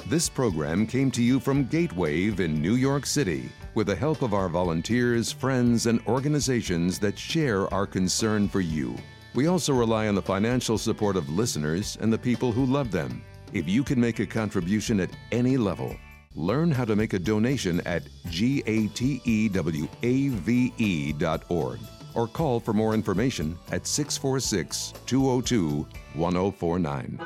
This program came to you from Gatewave in New York City with the help of our volunteers, friends, and organizations that share our concern for you. We also rely on the financial support of listeners and the people who love them. If you can make a contribution at any level, learn how to make a donation at gatewave.org or call for more information at 646-202-1049.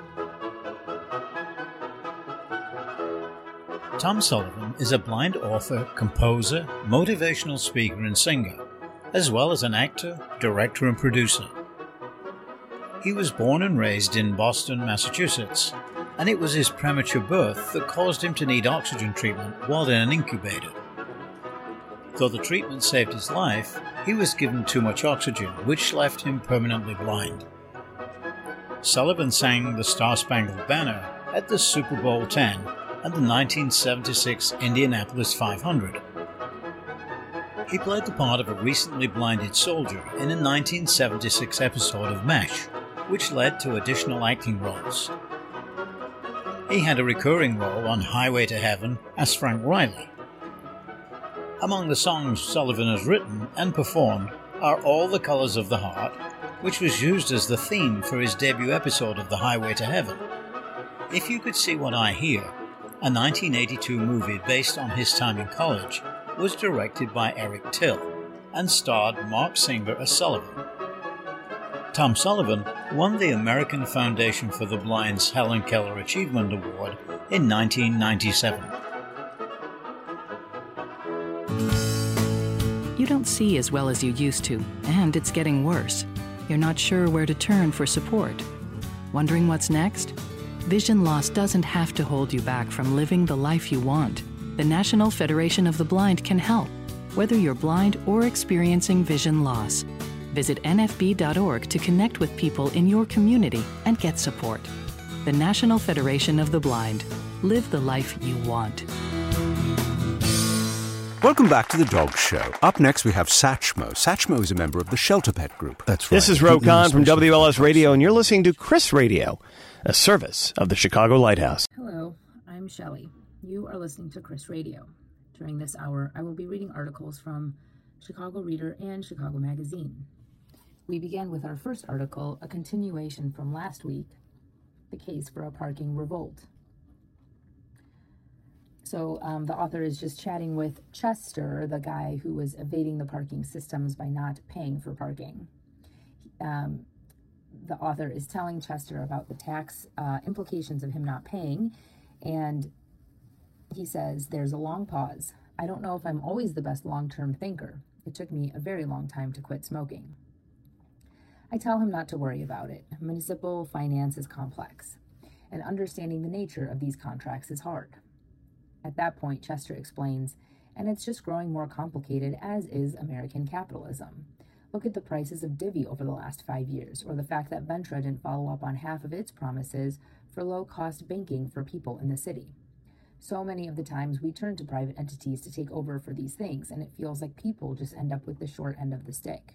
Tom Sullivan is a blind author, composer, motivational speaker, and singer, as well as an actor, director, and producer. He was born and raised in Boston, Massachusetts, and it was his premature birth that caused him to need oxygen treatment while in an incubator. Though the treatment saved his life, he was given too much oxygen, which left him permanently blind. Sullivan sang the Star-Spangled Banner at the Super Bowl X and the 1976 Indianapolis 500. He played the part of a recently blinded soldier in a 1976 episode of MASH, which led to additional acting roles. He had a recurring role on Highway to Heaven as Frank Riley. Among the songs Sullivan has written and performed are All the Colors of the Heart, which was used as the theme for his debut episode of The Highway to Heaven. If You Could See What I Hear, a 1982 movie based on his time in college, was directed by Eric Till and starred Mark Singer as Sullivan. Tom Sullivan won the American Foundation for the Blind's Helen Keller Achievement Award in 1997. You don't see as well as you used to, and it's getting worse. You're not sure where to turn for support. Wondering what's next? Vision loss doesn't have to hold you back from living the life you want. The National Federation of the Blind can help, whether you're blind or experiencing vision loss. Visit nfb.org to connect with people in your community and get support. The National Federation of the Blind. Live the life you want. Welcome back to The Dog Show. Up next, we have Satchmo. Satchmo is a member of the Shelter Pet Group. That's right. This is Ro Khan from WLS Radio, and you're listening to Chris Radio, a service of the Chicago Lighthouse. Hello, I'm Shelley. You are listening to Chris Radio. During this hour, I will be reading articles from Chicago Reader and Chicago Magazine. We began with our first article, a continuation from last week, the case for a parking revolt. So the author is just chatting with Chester, the guy who was evading the parking systems by not paying for parking. The author is telling Chester about the tax implications of him not paying, and he says, there's a long pause. I don't know if I'm always the best long-term thinker. It took me a very long time to quit smoking. I tell him not to worry about it. Municipal finance is complex, and understanding the nature of these contracts is hard. At that point, Chester explains, and it's just growing more complicated, as is American capitalism. Look at the prices of Divvy over the last 5 years, or the fact that Ventra didn't follow up on half of its promises for low-cost banking for people in the city. So many of the times we turn to private entities to take over for these things, and it feels like people just end up with the short end of the stick.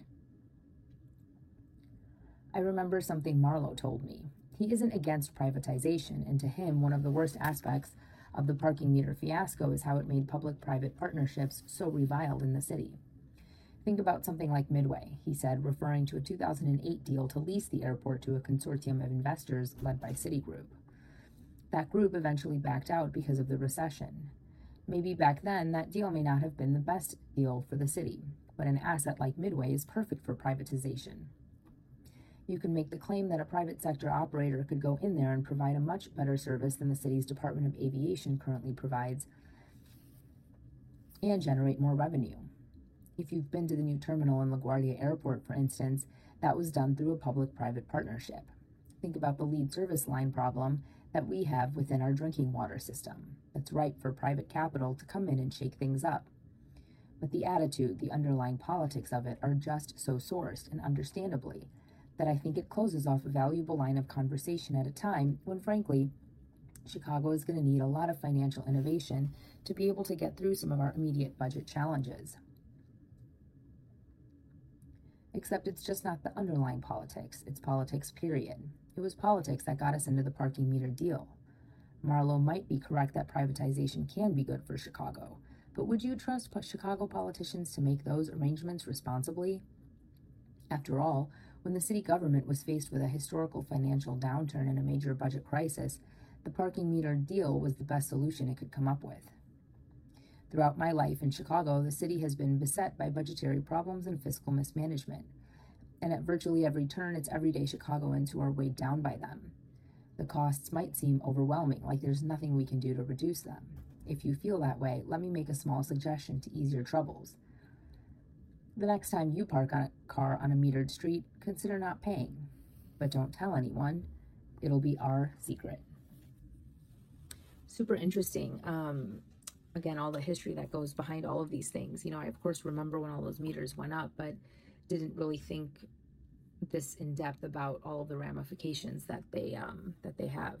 I remember something Marlowe told me. He isn't against privatization, and to him, one of the worst aspects of the parking meter fiasco is how it made public-private partnerships so reviled in the city. Think about something like Midway, he said, referring to a 2008 deal to lease the airport to a consortium of investors led by Citigroup. That group eventually backed out because of the recession. Maybe back then, that deal may not have been the best deal for the city, but an asset like Midway is perfect for privatization. You can make the claim that a private sector operator could go in there and provide a much better service than the city's Department of Aviation currently provides and generate more revenue. If you've been to the new terminal in LaGuardia Airport, for instance, that was done through a public-private partnership. Think about the lead service line problem that we have within our drinking water system. It's ripe for private capital to come in and shake things up. But the attitude, the underlying politics of it are just so sourced, and understandably, that I think it closes off a valuable line of conversation at a time when, frankly, Chicago is going to need a lot of financial innovation to be able to get through some of our immediate budget challenges. Except it's just not the underlying politics, it's politics, period. It was politics that got us into the parking meter deal. Marlowe might be correct that privatization can be good for Chicago, but would you trust Chicago politicians to make those arrangements responsibly? After all, when the city government was faced with a historical financial downturn and a major budget crisis, the parking meter deal was the best solution it could come up with. Throughout my life in Chicago, the city has been beset by budgetary problems and fiscal mismanagement, and at virtually every turn, it's everyday Chicagoans who are weighed down by them. The costs might seem overwhelming, like there's nothing we can do to reduce them. If you feel that way, let me make a small suggestion to ease your troubles. The next time you park a car on a metered street, consider not paying. But don't tell anyone. It'll be our secret. Super interesting. Again, all the history that goes behind all of these things. I, of course, remember when all those meters went up, but didn't really think this in depth about all of the ramifications that they have.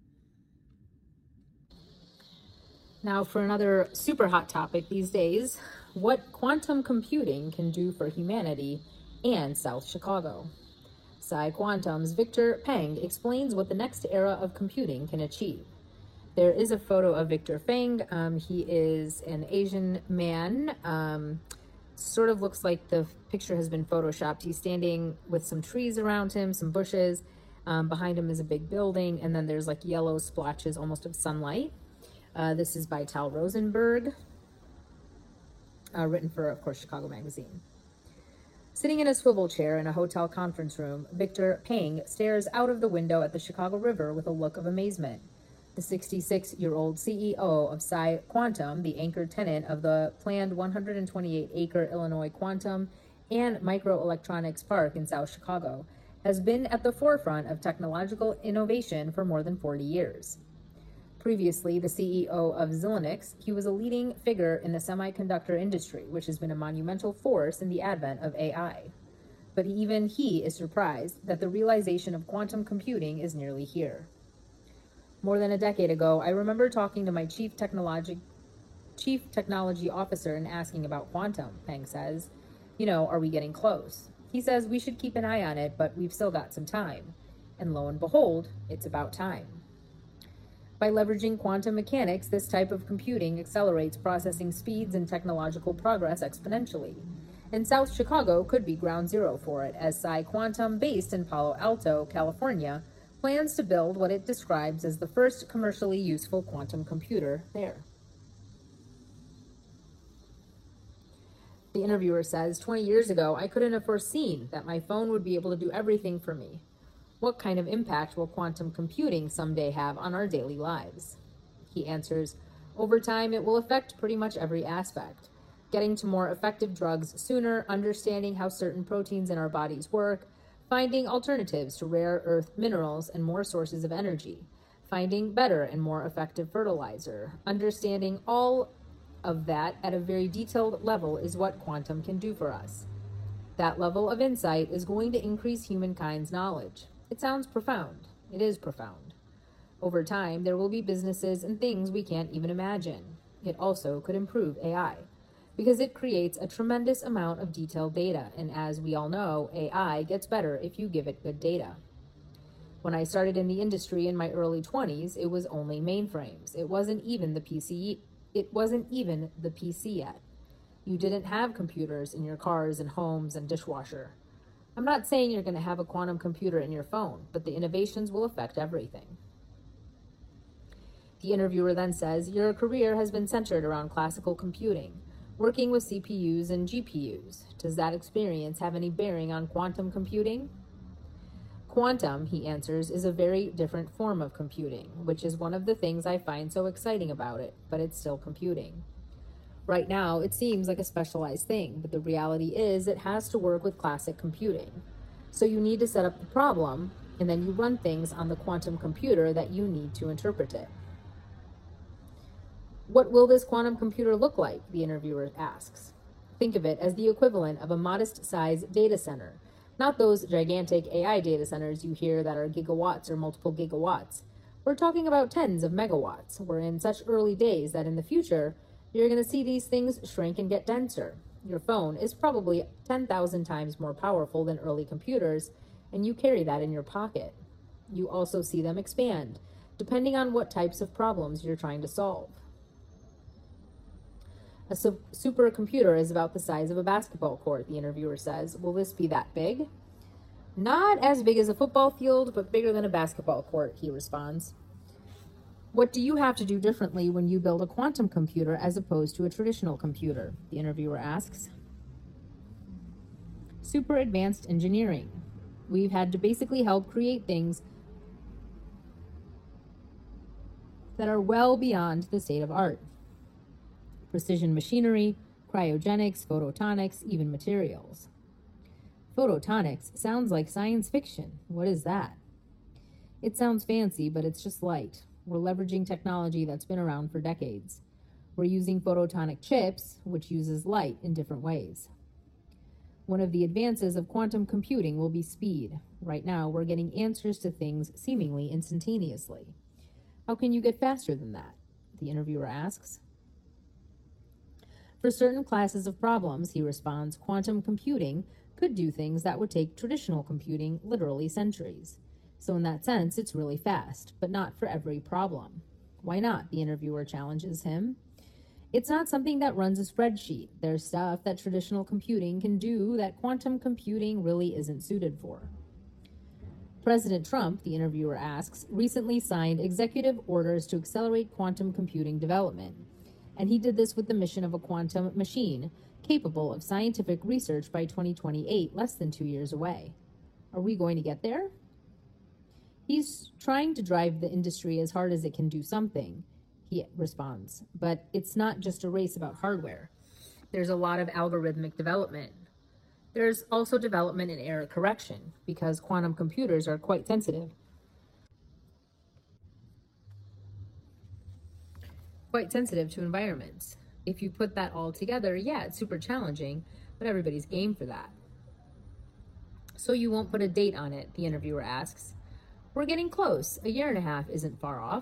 Now for another super hot topic these days, what quantum computing can do for humanity and South Chicago. PsiQuantum's Victor Peng explains what the next era of computing can achieve. There is a photo of Victor Peng. He is an Asian man. Sort of looks like the picture has been photoshopped. He's standing with some trees around him, some bushes. Behind him is a big building, and then there's like yellow splotches almost of sunlight. This is by Tal Rosenberg, written for, of course, Chicago Magazine. Sitting in a swivel chair in a hotel conference room, Victor Peng stares out of the window at the Chicago River with a look of amazement. The 66-year-old CEO of PsiQuantum, the anchor tenant of the planned 128-acre Illinois quantum and microelectronics park in South Chicago, has been at the forefront of technological innovation for more than 40 years. Previously the CEO of Xilinx, he was a leading figure in the semiconductor industry, which has been a monumental force in the advent of AI. But even he is surprised that the realization of quantum computing is nearly here. More than a decade ago, I remember talking to my chief technology officer and asking about quantum. Peng says, are we getting close? He says we should keep an eye on it, but we've still got some time. And lo and behold, it's about time. By leveraging quantum mechanics, this type of computing accelerates processing speeds and technological progress exponentially. And South Chicago could be ground zero for it, as PsiQuantum, based in Palo Alto, California, plans to build what it describes as the first commercially useful quantum computer there. The interviewer says, 20 years ago, I couldn't have foreseen that my phone would be able to do everything for me. What kind of impact will quantum computing someday have on our daily lives? He answers, over time, it will affect pretty much every aspect. Getting to more effective drugs sooner, understanding how certain proteins in our bodies work, finding alternatives to rare earth minerals and more sources of energy, finding better and more effective fertilizer. Understanding all of that at a very detailed level is what quantum can do for us. That level of insight is going to increase humankind's knowledge. It sounds profound. It is profound. Over time, there will be businesses and things we can't even imagine. It also could improve AI, because it creates a tremendous amount of detailed data, and as we all know, AI gets better if you give it good data. When I started in the industry in my early 20s, it was only mainframes. It wasn't even the PC yet. You didn't have computers in your cars and homes and dishwasher. I'm not saying you're going to have a quantum computer in your phone, but the innovations will affect everything. The interviewer then says, your career has been centered around classical computing, working with CPUs and GPUs. Does that experience have any bearing on quantum computing? Quantum, he answers, is a very different form of computing, which is one of the things I find so exciting about it, but it's still computing. Right now, it seems like a specialized thing, but the reality is it has to work with classic computing. So you need to set up the problem, and then you run things on the quantum computer that you need to interpret it. What will this quantum computer look like? The interviewer asks. Think of it as the equivalent of a modest-sized data center, not those gigantic AI data centers you hear that are gigawatts or multiple gigawatts. We're talking about tens of megawatts. We're in such early days that in the future, you're going to see these things shrink and get denser. Your phone is probably 10,000 times more powerful than early computers, and you carry that in your pocket. You also see them expand. depending on what types of problems you're trying to solve. A supercomputer is about the size of a basketball court, the interviewer says. Will this be that big? Not as big as a football field, but bigger than a basketball court, he responds. What do you have to do differently when you build a quantum computer as opposed to a traditional computer? The interviewer asks. Super advanced engineering. We've had to basically help create things that are well beyond the state of art. Precision machinery, cryogenics, photonics, even materials. Photonics sounds like science fiction. What is that? It sounds fancy, but it's just light. We're leveraging technology that's been around for decades. We're using photonic chips, which uses light in different ways. One of the advances of quantum computing will be speed. Right now, we're getting answers to things seemingly instantaneously. How can you get faster than that? The interviewer asks. For certain classes of problems, he responds, quantum computing could do things that would take traditional computing literally centuries. So in that sense, it's really fast, but not for every problem. Why not? The interviewer challenges him. It's not something that runs a spreadsheet. There's stuff that traditional computing can do that quantum computing really isn't suited for. President Trump, the interviewer asks, recently signed executive orders to accelerate quantum computing development. And he did this with the mission of a quantum machine capable of scientific research by 2028, less than 2 years away. Are we going to get there? He's trying to drive the industry as hard as it can do something, he responds. But it's not just a race about hardware. There's a lot of algorithmic development. There's also development in error correction, because quantum computers are quite sensitive. To environments. If you put that all together, yeah, it's super challenging, but everybody's game for that. So you won't put a date on it, the interviewer asks. We're getting close. 1.5 years isn't far off.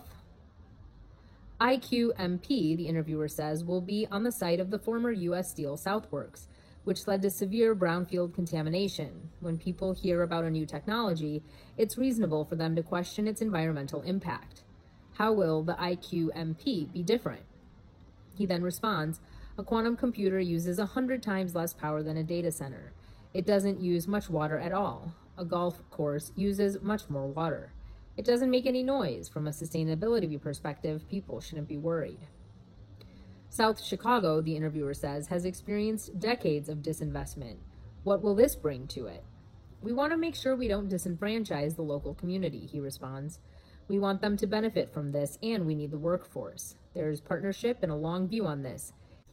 IQMP, the interviewer says, will be on the site of the former U.S. Steel Southworks, which led to severe brownfield contamination. When people hear about a new technology, it's reasonable for them to question its environmental impact. How will the IQMP be different? He then responds, a quantum computer uses 100 times less power than a data center. It doesn't use much water at all. A golf course uses much more water. It doesn't make any noise. From a sustainability perspective, people shouldn't be worried. South Chicago, the interviewer says, has experienced decades of disinvestment. What will this bring to it? We want to make sure we don't disenfranchise the local community, he responds. We want them to benefit from this, and we need the workforce. There's partnership and a long view on this.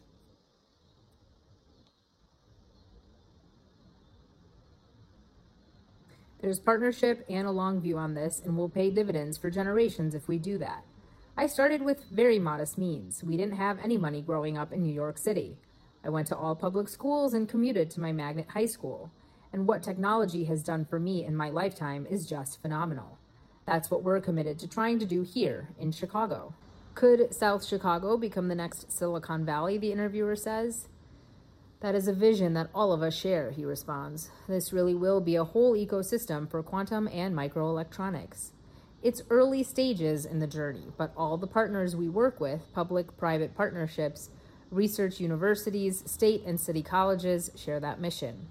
And we'll pay dividends for generations if we do that. I started with very modest means. We didn't have any money growing up in New York City. I went to all public schools and commuted to my magnet high school. And what technology has done for me in my lifetime is just phenomenal. That's what we're committed to trying to do here in Chicago. Could South Chicago become the next Silicon Valley, the interviewer says? That is a vision that all of us share, he responds. This really will be a whole ecosystem for quantum and microelectronics. It's early stages in the journey, but all the partners we work with, public-private partnerships, research universities, state and city colleges, share that mission.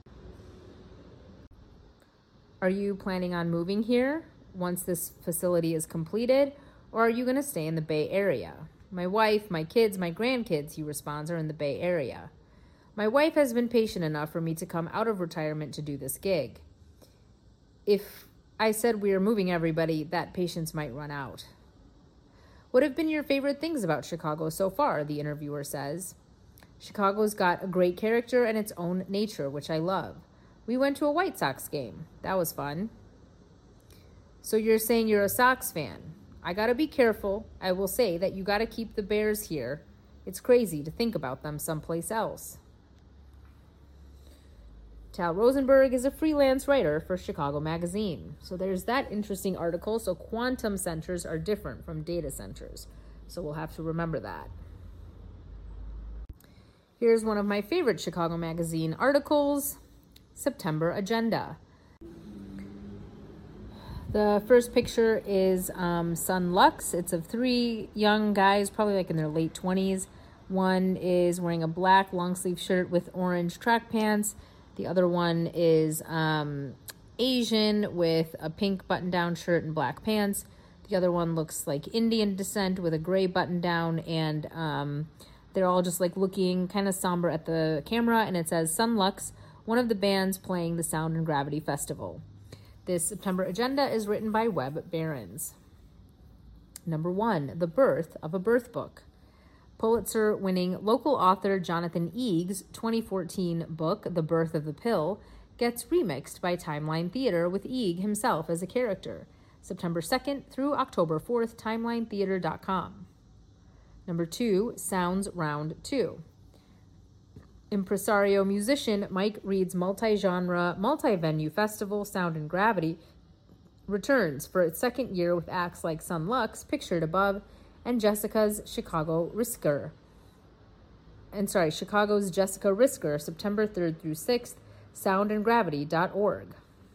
Are you planning on moving here once this facility is completed, or are you going to stay in the Bay Area? My wife, my kids, my grandkids, he responds, are in the Bay Area. My wife has been patient enough for me to come out of retirement to do this gig. If I said we are moving everybody, that patience might run out. What have been your favorite things about Chicago so far, the interviewer says. Chicago's got a great character and its own nature, which I love. We went to a White Sox game. That was fun. So you're saying you're a Sox fan. I gotta be careful. I will say that you gotta keep the Bears here. It's crazy to think about them someplace else. Tal Rosenberg is a freelance writer for Chicago Magazine. So there's that interesting article. So quantum centers are different from data centers. So we'll have to remember that. Here's one of my favorite Chicago Magazine articles, September Agenda. The first picture is Sun Lux. It's of three young guys, probably like in their late 20s. One is wearing a black long sleeve shirt with orange track pants. The other one is Asian with a pink button down shirt and black pants. The other one looks like Indian descent with a gray button down, and they're all just like looking kind of somber at the camera, and it says Sun Lux, one of the bands playing the Sound and Gravity Festival. This September agenda is written by Webb Behrens. Number 1, The Birth of a Birth Book. Pulitzer-winning local author Jonathan Eague's 2014 book, The Birth of the Pill, gets remixed by Timeline Theater with Eague himself as a character. September 2nd through October 4th, timelinetheater.com. Number 2, Sounds Round 2. Impresario musician Mike Reed's multi-genre, multi-venue festival, Sound and Gravity, returns for its second year with acts like Sun Lux, pictured above, and Chicago's Jessica Risker, September 3rd through 6th, soundandgravity.org.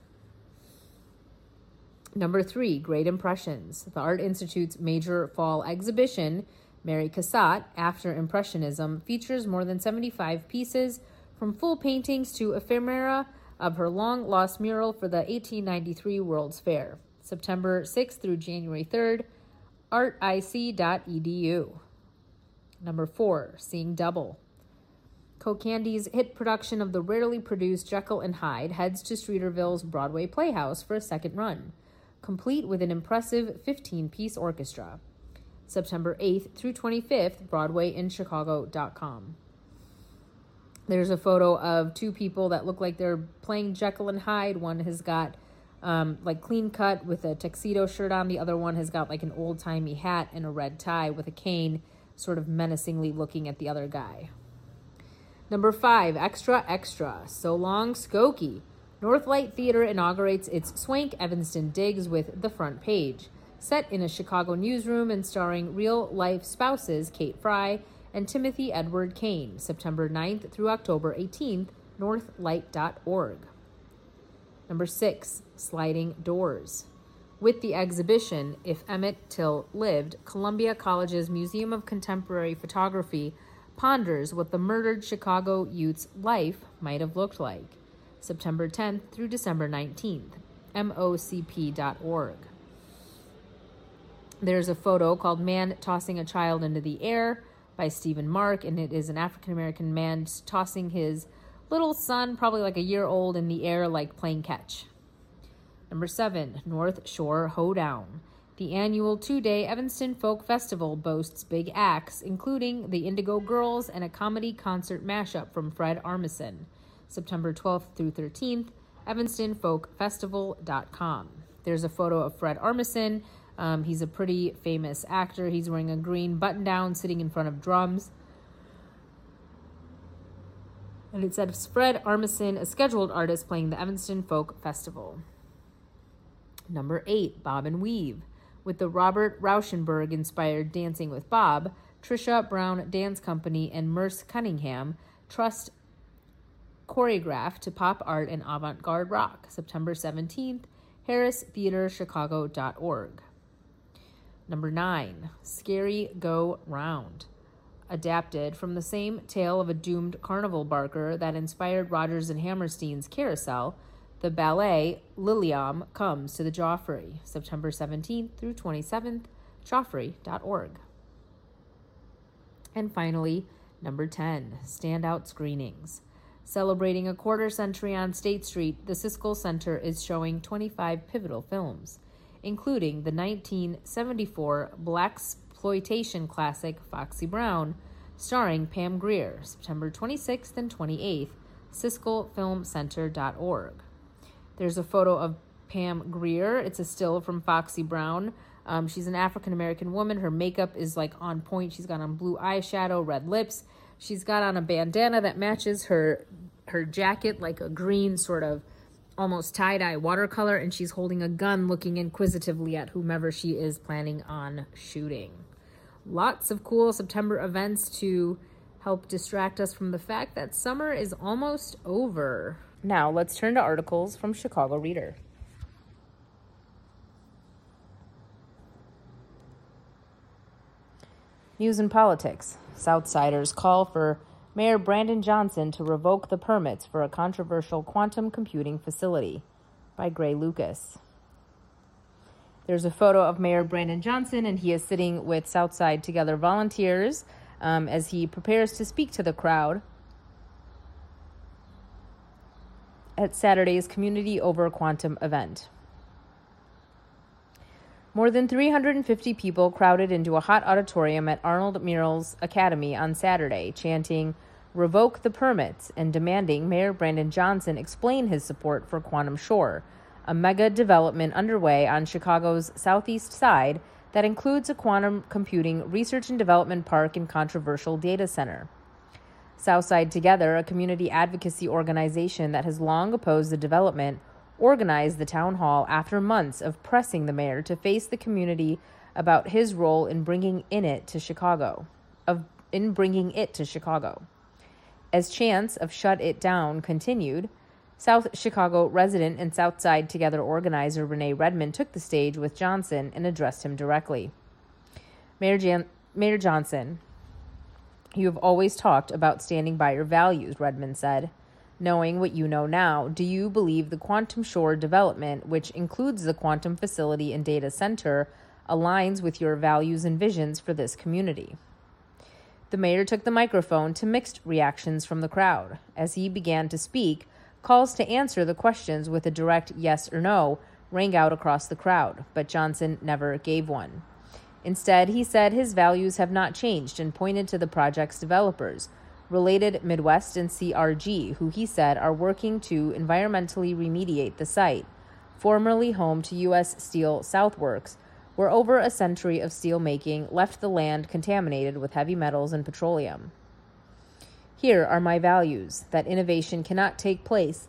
Number 3, Great Impressions. The Art Institute's major fall exhibition, Mary Cassatt, After Impressionism, features more than 75 pieces, from full paintings to ephemera, of her long-lost mural for the 1893 World's Fair. September 6th through January 3rd, artic.edu. Number 4, Seeing Double. Co-Candy's hit production of the rarely produced Jekyll and Hyde heads to Streeterville's Broadway Playhouse for a second run, complete with an impressive 15-piece orchestra. September 8th through 25th, BroadwayInChicago.com. There's a photo of two people that look like they're playing Jekyll and Hyde. One has got like clean cut with a tuxedo shirt on. The other one has got like an old-timey hat and a red tie with a cane, sort of menacingly looking at the other guy. Number 5, Extra Extra, So Long Skokie. Northlight Theater inaugurates its Swank Evanston digs with The Front Page. Set in a Chicago newsroom and starring real-life spouses Kate Fry and Timothy Edward Kane, September 9th through October 18th, northlight.org. Number 6, Sliding Doors. With the exhibition, If Emmett Till Lived, Columbia College's Museum of Contemporary Photography ponders what the murdered Chicago youth's life might have looked like. September 10th through December 19th, mocp.org. There's a photo called Man Tossing a Child into the Air by Stephen Mark, and it is an African-American man tossing his little son, probably like a year old, in the air like playing catch. Number 7, North Shore Hoedown. The annual 2-day Evanston Folk Festival boasts big acts, including the Indigo Girls and a comedy concert mashup from Fred Armisen. September 12th through 13th, evanstonfolkfestival.com. There's a photo of Fred Armisen. He's a pretty famous actor. He's wearing a green button-down, sitting in front of drums. And it says Fred Armisen, a scheduled artist playing the Evanston Folk Festival. Number 8, Bob and Weave. With the Robert Rauschenberg-inspired Dancing with Bob, Trisha Brown Dance Company and Merce Cunningham trust choreograph to pop art and avant-garde rock. September 17th, harristheaterchicago.org. Number 9, Scary Go Round. Adapted from the same tale of a doomed carnival barker that inspired Rodgers and Hammerstein's Carousel, the ballet Liliom comes to the Joffrey, September 17th through 27th, joffrey.org. And finally, number 10, Standout Screenings. Celebrating a quarter century on State Street, the Siskel Center is showing 25 pivotal films, including the 1974 blaxploitation classic Foxy Brown, starring Pam Grier, September 26th and 28th, siskelfilmcenter.org. There's a photo of Pam Grier. It's a still from Foxy Brown. She's an African-American woman. Her makeup is like on point. She's got on blue eyeshadow, red lips. She's got on a bandana that matches her jacket, like a green sort of almost tie-dye watercolor, and she's holding a gun looking inquisitively at whomever she is planning on shooting. Lots of cool September events to help distract us from the fact that summer is almost over. Now, let's turn to articles from Chicago Reader. News and politics. Southsiders call for Mayor Brandon Johnson to revoke the permits for a controversial quantum computing facility, by Gray Lucas. There's a photo of Mayor Brandon Johnson, and he is sitting with Southside Together volunteers as he prepares to speak to the crowd at Saturday's Community Over Quantum event. More than 350 people crowded into a hot auditorium at Arnold Murrells Academy on Saturday, chanting, "Revoke the permits," and demanding Mayor Brandon Johnson explain his support for Quantum Shore, a mega development underway on Chicago's southeast side that includes a quantum computing research and development park and controversial data center. Southside Together, a community advocacy organization that has long opposed the development, organized the town hall after months of pressing the mayor to face the community about his role in bringing it to Chicago. As chants of "shut it down" continued, South Chicago resident and Southside Together organizer Renee Redmond took the stage with Johnson and addressed him directly. Mayor Johnson, you have always talked about standing by your values, Redmond said. Knowing what you know now, do you believe the Quantum Shore development, which includes the quantum facility and data center, aligns with your values and visions for this community? The mayor took the microphone to mixed reactions from the crowd. As he began to speak, calls to answer the questions with a direct yes or no rang out across the crowd, but Johnson never gave one. Instead, he said his values have not changed and pointed to the project's developers, Related Midwest and CRG, who he said are working to environmentally remediate the site, formerly home to U.S. Steel Southworks, where over a century of steel making left the land contaminated with heavy metals and petroleum. Here are my values, that innovation cannot take place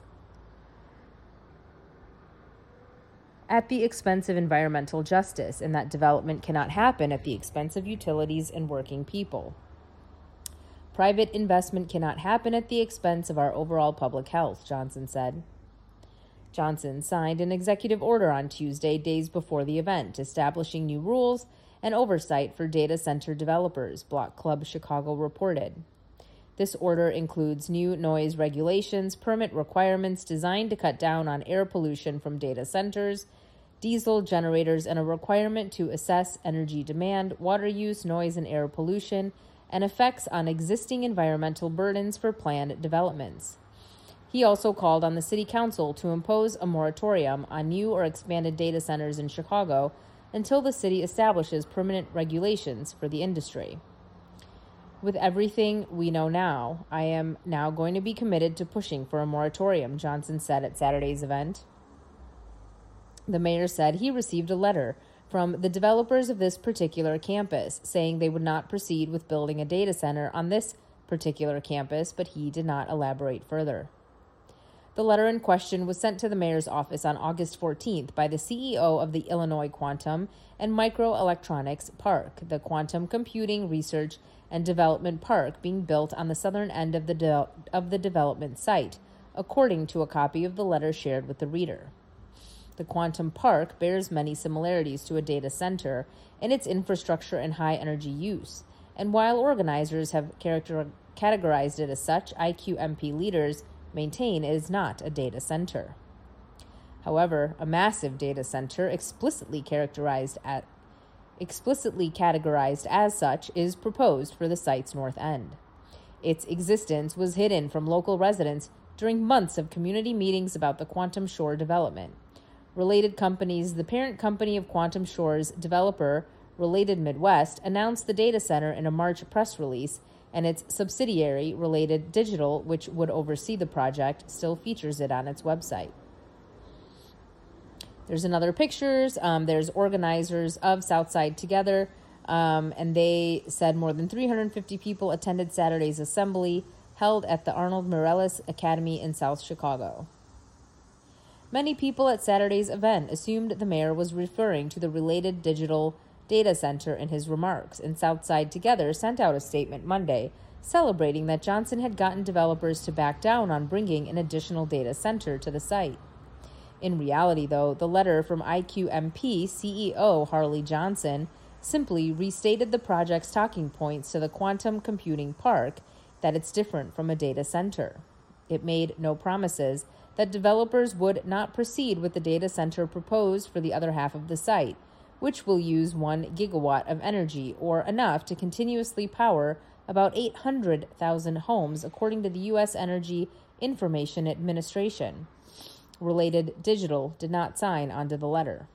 at the expense of environmental justice, and that development cannot happen at the expense of utilities and working people. Private investment cannot happen at the expense of our overall public health, Johnson said. Johnson signed an executive order on Tuesday, days before the event, establishing new rules and oversight for data center developers, Block Club Chicago reported. This order includes new noise regulations, permit requirements designed to cut down on air pollution from data centers, diesel generators, and a requirement to assess energy demand, water use, noise and air pollution, and effects on existing environmental burdens for planned developments. He also called on the city council to impose a moratorium on new or expanded data centers in Chicago until the city establishes permanent regulations for the industry. With everything we know now, I am now going to be committed to pushing for a moratorium, Johnson said at Saturday's event. The mayor said he received a letter from the developers of this particular campus saying they would not proceed with building a data center on this particular campus, but he did not elaborate further. The letter in question was sent to the mayor's office on August 14th by the CEO of the Illinois Quantum and Microelectronics Park, the quantum computing research and development park being built on the southern end of the development site, according to a copy of the letter shared with the reader. The quantum park bears many similarities to a data center in its infrastructure and high energy use, and while organizers have categorized it as such, IQMP leaders maintain it is not a data center. However, a massive data center explicitly categorized as such is proposed for the site's north end. Its existence was hidden from local residents during months of community meetings about the Quantum Shore development. Related companies, the parent company of Quantum Shore's developer, Related Midwest, announced the data center in a March press release, and its subsidiary, Related Digital, which would oversee the project, still features it on its website. There's another pictures. There's organizers of Southside Together, and they said more than 350 people attended Saturday's assembly held at the Arnold Murrells Academy in South Chicago. Many people at Saturday's event assumed the mayor was referring to the Related Digital data center in his remarks, and Southside Together sent out a statement Monday celebrating that Johnson had gotten developers to back down on bringing an additional data center to the site. In reality, though, the letter from IQMP CEO Harley Johnson simply restated the project's talking points to the quantum computing park, that it's different from a data center. It made no promises that developers would not proceed with the data center proposed for the other half of the site, which will use 1 gigawatt of energy, or enough to continuously power about 800,000 homes, according to the U.S. Energy Information Administration. Related Digital did not sign onto the letter.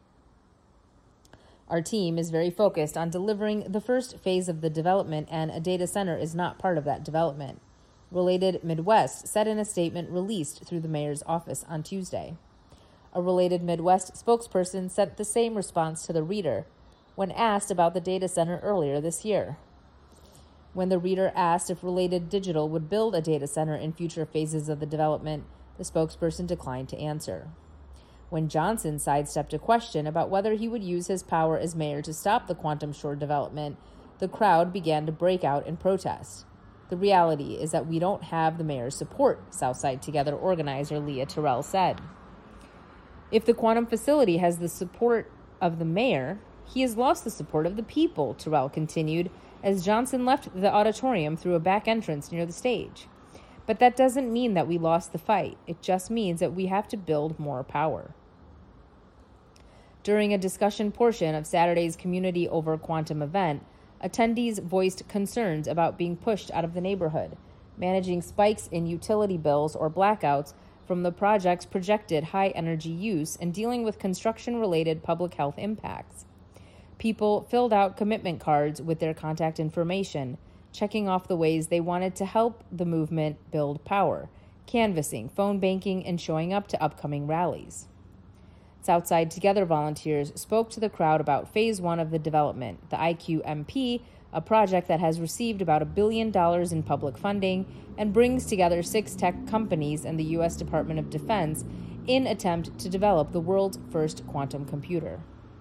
Our team is very focused on delivering the first phase of the development, and a data center is not part of that development, Related Midwest said in a statement released through the mayor's office on Tuesday. A Related Midwest spokesperson sent the same response to the reader when asked about the data center earlier this year. When the reader asked if Related Digital would build a data center in future phases of the development, the spokesperson declined to answer. When Johnson sidestepped a question about whether he would use his power as mayor to stop the Quantum Shore development, the crowd began to break out in protest. The reality is that we don't have the mayor's support, Southside Together organizer Leah Terrell said. If the quantum facility has the support of the mayor, he has lost the support of the people, Terrell continued, as Johnson left the auditorium through a back entrance near the stage. But that doesn't mean that we lost the fight. It just means that we have to build more power. During a discussion portion of Saturday's Community Over Quantum event, attendees voiced concerns about being pushed out of the neighborhood, managing spikes in utility bills or blackouts from the project's projected high energy use, and dealing with construction-related public health impacts. People filled out commitment cards with their contact information, checking off the ways they wanted to help the movement build power, canvassing, phone banking, and showing up to upcoming rallies. Southside Together volunteers spoke to the crowd about Phase 1 of the development, the IQMP, a project that has received about $1 billion in public funding and brings together 6 tech companies and the U.S. Department of Defense in attempt to develop the world's first quantum computer.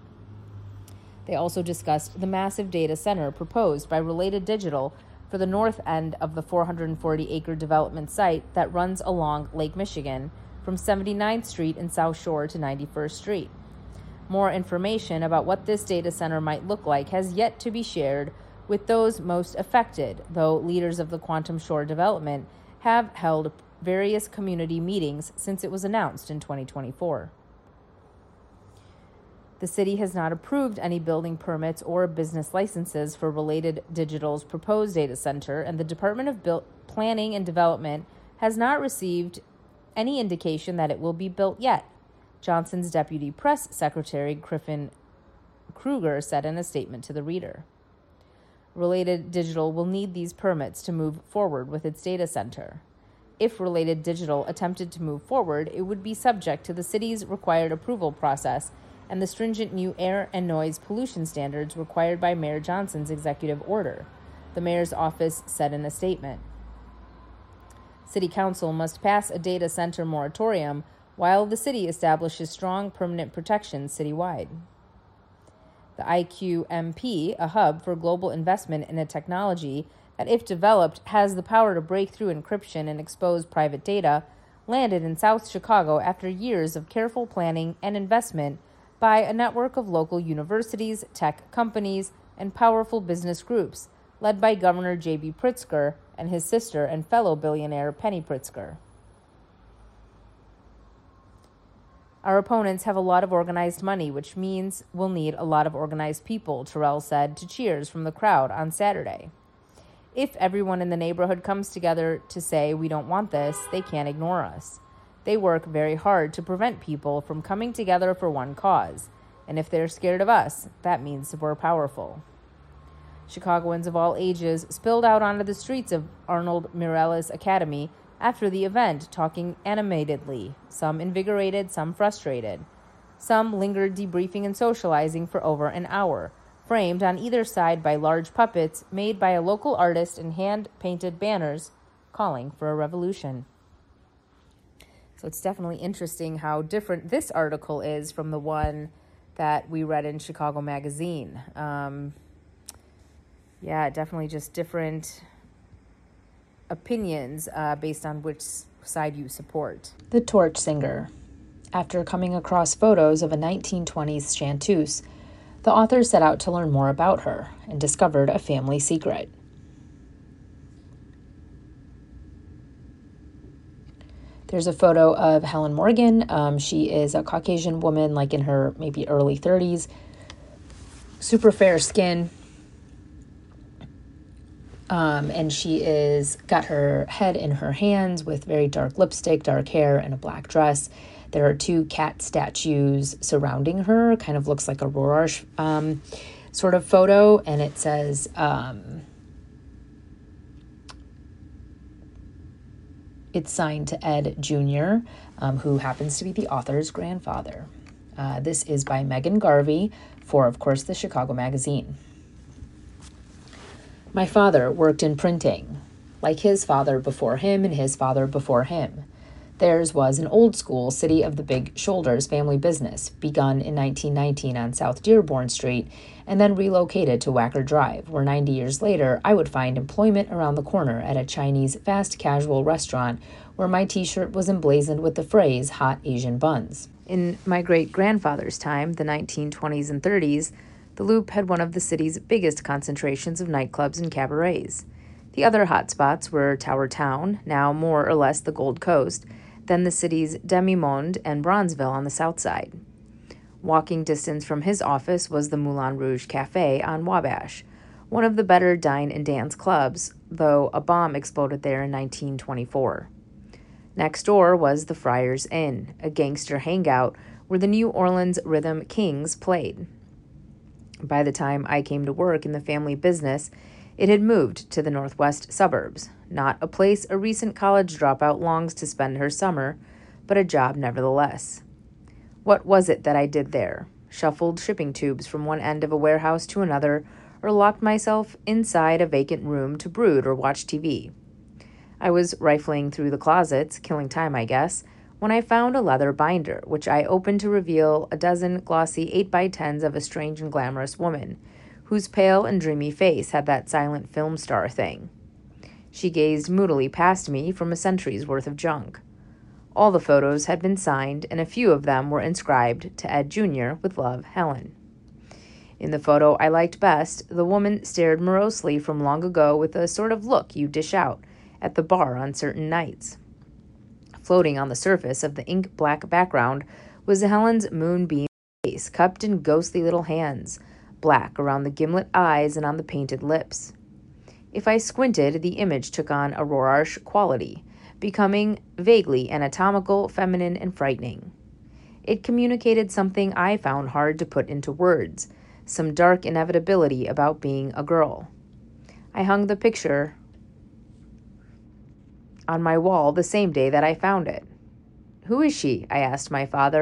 They also discussed the massive data center proposed by Related Digital for the north end of the 440-acre development site that runs along Lake Michigan, from 79th Street in South Shore to 91st Street. More information about what this data center might look like has yet to be shared with those most affected, though leaders of the Quantum Shore development have held various community meetings since it was announced in 2024. The city has not approved any building permits or business licenses for Related Digital's proposed data center, and the Department of Planning and Development has not received any indication that it will be built yet, Johnson's deputy press secretary, Griffin Kruger, said in a statement to the reader. Related Digital will need these permits to move forward with its data center. If Related Digital attempted to move forward, it would be subject to the city's required approval process and the stringent new air and noise pollution standards required by Mayor Johnson's executive order, the mayor's office said in a statement. City Council must pass a data center moratorium while the city establishes strong permanent protections citywide. The IQMP, a hub for global investment in a technology that, if developed, has the power to break through encryption and expose private data, landed in South Chicago after years of careful planning and investment by a network of local universities, tech companies, and powerful business groups, led by Governor J.B. Pritzker and his sister and fellow billionaire Penny Pritzker. Our opponents have a lot of organized money, which means we'll need a lot of organized people, Terrell said to cheers from the crowd on Saturday. If everyone in the neighborhood comes together to say we don't want this, they can't ignore us. They work very hard to prevent people from coming together for one cause, and if they're scared of us, that means we're powerful. Chicagoans of all ages spilled out onto the streets of Arnold Mireles Academy after the event, talking animatedly, some invigorated, some frustrated. Some lingered debriefing and socializing for over an hour, framed on either side by large puppets made by a local artist and hand-painted banners calling for a revolution. So it's definitely interesting how different this article is from the one that we read in Chicago Magazine. Definitely just different opinions based on which side you support. The Torch Singer. After coming across photos of a 1920s chanteuse, The authors set out to learn more about her and discovered a family secret. There's a photo of Helen Morgan. She is a Caucasian woman, like in her maybe early 30s, super fair skin. And she is got her head in her hands with very dark lipstick, dark hair, and a black dress. There are 2 cat statues surrounding her. Kind of looks like a Rorschach sort of photo. And it says, it's signed to Ed Jr., who happens to be the author's grandfather. This is by Megan Garvey for, of course, the Chicago Magazine. My father worked in printing, like his father before him and his father before him. Theirs was an old-school City of the Big Shoulders family business, begun in 1919 on South Dearborn Street, and then relocated to Wacker Drive, where 90 years later I would find employment around the corner at a Chinese fast casual restaurant where my t-shirt was emblazoned with the phrase Hot Asian Buns. In my great-grandfather's time, the 1920s and 30s, the Loop had one of the city's biggest concentrations of nightclubs and cabarets. The other hotspots were Tower Town, now more or less the Gold Coast, then the city's Demi-Monde and Bronzeville on the south side. Walking distance from his office was the Moulin Rouge Cafe on Wabash, one of the better dine and dance clubs, though a bomb exploded there in 1924. Next door was the Friars Inn, a gangster hangout where the New Orleans Rhythm Kings played. By the time I came to work in the family business, it had moved to the northwest suburbs, not a place a recent college dropout longs to spend her summer, but a job nevertheless. What was it that I did there? Shuffled shipping tubes from one end of a warehouse to another, or locked myself inside a vacant room to brood or watch TV. I was rifling through the closets, killing time, I guess, when I found a leather binder, which I opened to reveal a dozen glossy 8x10s of a strange and glamorous woman, whose pale and dreamy face had that silent film star thing. She gazed moodily past me from a century's worth of junk. All the photos had been signed, and a few of them were inscribed to Ed Jr. with love, Helen. In the photo I liked best, the woman stared morosely from long ago with a sort of look you dish out at the bar on certain nights. Floating on the surface of the ink-black background was Helen's moonbeam face, cupped in ghostly little hands, black around the gimlet eyes and on the painted lips. If I squinted, the image took on a Rorschach quality, becoming vaguely anatomical, feminine, and frightening. It communicated something I found hard to put into words, some dark inevitability about being a girl. I hung the picture on my wall the same day that I found it. "Who is she?" I asked my father,